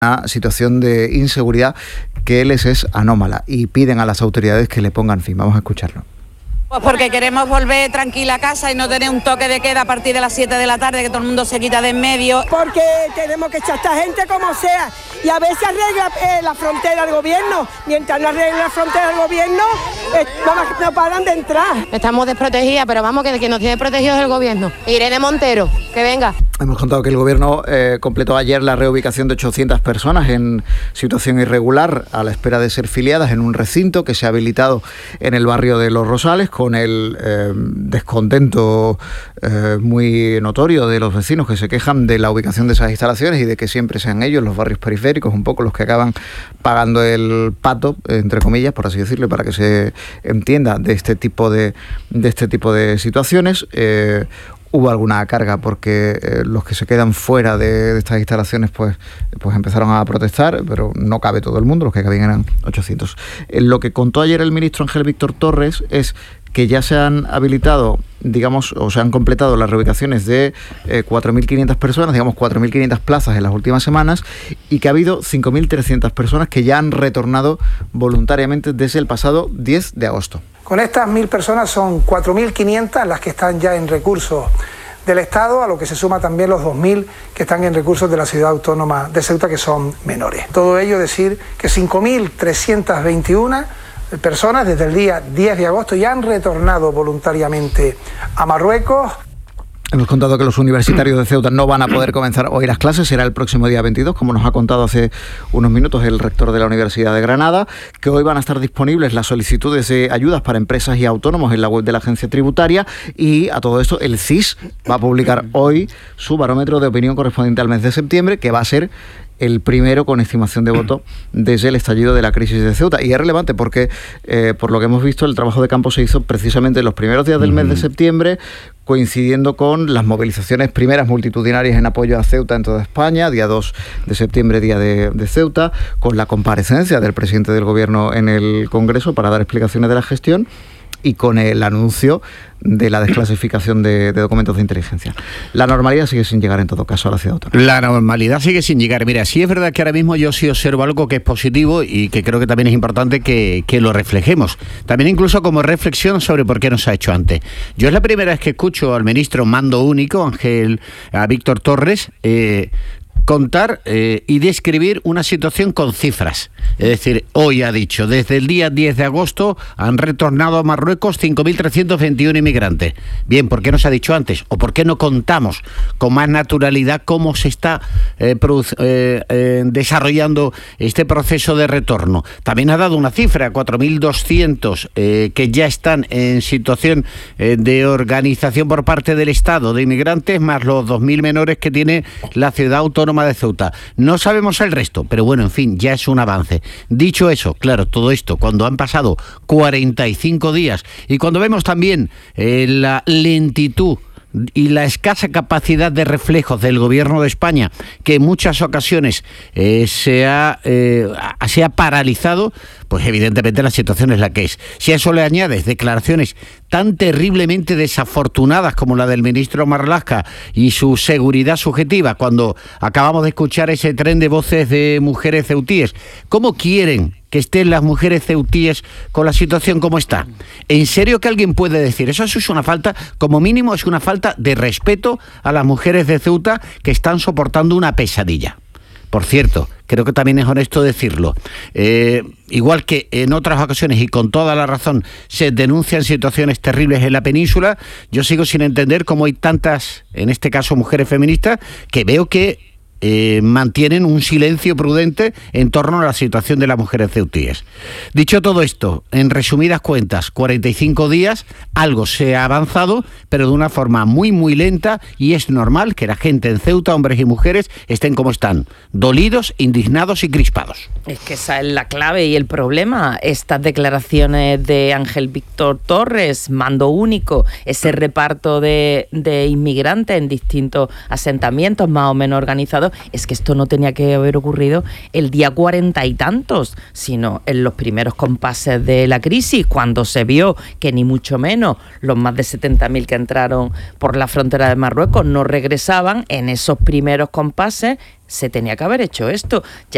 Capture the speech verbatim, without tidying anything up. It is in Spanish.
Una situación de inseguridad que les es anómala y piden a las autoridades que le pongan fin. Vamos a escucharlo. Pues porque queremos volver tranquila a casa y no tener un toque de queda a partir de las siete de la tarde, que todo el mundo se quita de en medio. Porque tenemos que echar a esta gente como sea y a ver si arregla eh, la frontera del gobierno. Mientras no arregla la frontera del gobierno, eh, no, no paran de entrar. Estamos desprotegidas, pero vamos, que, que nos tiene protegidos el gobierno. Irene Montero, que venga. Hemos contado que el gobierno eh, completó ayer la reubicación de ochocientas personas en situación irregular a la espera de ser filiadas en un recinto que se ha habilitado en el barrio de Los Rosales, con el eh, descontento eh, muy notorio de los vecinos que se quejan de la ubicación de esas instalaciones y de que siempre sean ellos, los barrios periféricos, un poco los que acaban pagando el pato, entre comillas, por así decirlo, para que se entienda de este tipo de, de, este tipo de situaciones. Eh, Hubo alguna carga porque eh, los que se quedan fuera de, de estas instalaciones pues, pues empezaron a protestar, pero no cabe todo el mundo, los que cabían eran ochocientos. Eh, lo que contó ayer el ministro Ángel Víctor Torres es que ya se han habilitado, digamos, o se han completado las reubicaciones de eh, cuatro mil quinientas personas, digamos cuatro mil quinientas plazas en las últimas semanas, y que ha habido cinco mil trescientas personas que ya han retornado voluntariamente desde el pasado diez de agosto. Con estas mil personas son cuatro mil quinientas las que están ya en recursos del Estado, a lo que se suma también los dos mil que están en recursos de la Ciudad Autónoma de Ceuta, que son menores. Todo ello decir que cinco mil trescientas veintiuna personas desde el día diez de agosto ya han retornado voluntariamente a Marruecos. Hemos contado que los universitarios de Ceuta no van a poder comenzar hoy las clases, será el próximo día veintidós, como nos ha contado hace unos minutos el rector de la Universidad de Granada, que hoy van a estar disponibles las solicitudes de ayudas para empresas y autónomos en la web de la Agencia Tributaria, y a todo esto el C I S va a publicar hoy su barómetro de opinión correspondiente al mes de septiembre, que va a ser el primero con estimación de voto desde el estallido de la crisis de Ceuta. Y es relevante porque, eh, por lo que hemos visto, el trabajo de campo se hizo precisamente en los primeros días del mes de septiembre, coincidiendo con las movilizaciones primeras multitudinarias en apoyo a Ceuta en toda España, día dos de septiembre, día de, de Ceuta, con la comparecencia del presidente del Gobierno en el Congreso para dar explicaciones de la gestión, y con el anuncio de la desclasificación de, de documentos de inteligencia. La normalidad sigue sin llegar en todo caso a la ciudad autónoma. La normalidad sigue sin llegar. Mira, sí es verdad que ahora mismo yo sí observo algo que es positivo y que creo que también es importante que, que lo reflejemos. También incluso como reflexión sobre por qué no se ha hecho antes. Yo es la primera vez que escucho al ministro Mando Único, Ángel, a Víctor Torres, eh, contar eh, y describir una situación con cifras. Es decir, hoy ha dicho, desde el día diez de agosto han retornado a Marruecos cinco mil trescientos veintiuno inmigrantes. Bien, ¿por qué no se ha dicho antes? ¿O por qué no contamos con más naturalidad cómo se está eh, produ- eh, eh, desarrollando este proceso de retorno? También ha dado una cifra, cuatro mil doscientos eh, que ya están en situación eh, de organización por parte del Estado de inmigrantes, más los dos mil menores que tiene la Ciudad Autónoma de Ceuta. No sabemos el resto, pero bueno, en fin, ya es un avance. Dicho eso, claro, todo esto, cuando han pasado cuarenta y cinco días y cuando vemos también eh, la lentitud y la escasa capacidad de reflejos del Gobierno de España, que en muchas ocasiones eh, se, ha, eh, se ha paralizado, pues evidentemente la situación es la que es. Si a eso le añades declaraciones tan terriblemente desafortunadas como la del ministro Marlaska y su seguridad subjetiva, cuando acabamos de escuchar ese tren de voces de mujeres ceutíes, ¿cómo quieren que estén las mujeres ceutíes con la situación como está? ¿En serio que alguien puede decir eso? Eso es una falta, como mínimo es una falta de respeto a las mujeres de Ceuta que están soportando una pesadilla. Por cierto, creo que también es honesto decirlo. Eh, igual que en otras ocasiones, y con toda la razón, se denuncian situaciones terribles en la península, yo sigo sin entender cómo hay tantas, en este caso mujeres feministas, que veo que Eh, mantienen un silencio prudente en torno a la situación de las mujeres ceutíes. Dicho todo esto, en resumidas cuentas, cuarenta y cinco días, algo se ha avanzado, pero de una forma muy muy lenta, y es normal que la gente en Ceuta, hombres y mujeres, estén como están, dolidos, indignados y crispados. Es que esa es la clave y el problema. Estas declaraciones de Ángel Víctor Torres, Mando Único, ese reparto de, de inmigrantes en distintos asentamientos más o menos organizados, es que esto no tenía que haber ocurrido el día cuarenta y tantos, sino en los primeros compases de la crisis, cuando se vio que ni mucho menos los más de setenta mil que entraron por la frontera de Marruecos no regresaban. En esos primeros compases se tenía que haber hecho esto. Ya